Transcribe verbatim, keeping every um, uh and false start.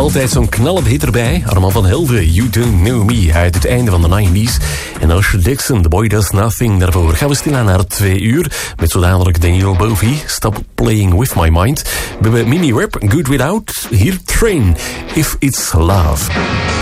Altijd zo'n knallende hit erbij. Armand van Helden, You Don't Know Me, uit het einde van de nineties. En Usher Dixon, The Boy Does Nothing. Daarvoor gaan we stilaan naar twee uur. Met zo dadelijk Daniel Bovi, Stop Playing With My Mind. We hebben mini-rap, Good Without. Hier Train, If It's Love.